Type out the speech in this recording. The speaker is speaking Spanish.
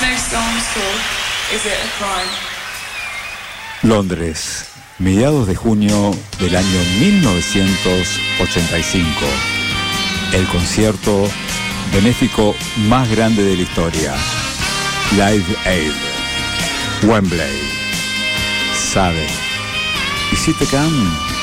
Londres, mediados de junio del año 1985. El concierto benéfico más grande de la historia. Live Aid. Wembley. ¿Sabe? ¿Y si te can?